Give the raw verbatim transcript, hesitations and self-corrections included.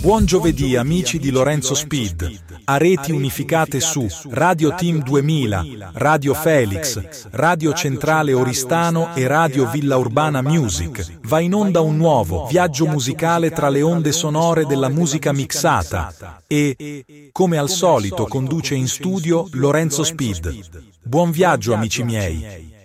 Buon giovedì amici di Lorenzo Speed, a reti unificate su Radio Team duemila, Radio Felix, Radio Centrale Oristano e Radio Villa Urbana Music. Va in onda un nuovo viaggio musicale tra le onde sonore della musica mixata e, come al solito, conduce in studio Lorenzo Speed. Buon viaggio amici miei.